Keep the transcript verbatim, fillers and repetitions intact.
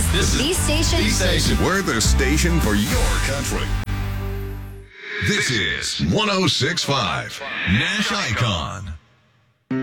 This is The station. The station. We're the station for your country. This is one oh six point five Nash Icon.